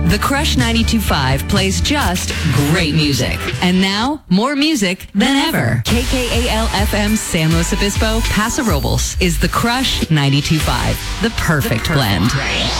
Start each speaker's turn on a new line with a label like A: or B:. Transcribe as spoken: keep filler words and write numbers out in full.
A: The Crush ninety-two point five plays just great music. And now, more music than ever. K K A L F M San Luis Obispo, Paso Robles is The Crush ninety-two point five. The perfect, the perfect blend. blend.